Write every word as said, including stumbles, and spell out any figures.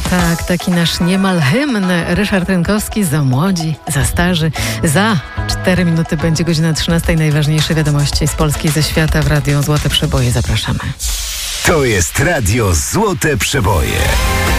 Tak, taki nasz niemal hymn. Ryszard Rynkowski, za młodzi, za starzy. Za cztery minuty będzie godzina trzynasta. Najważniejsze wiadomości z Polski i ze świata w Radiu Złote Przeboje. Zapraszamy. To jest Radio Złote Przeboje.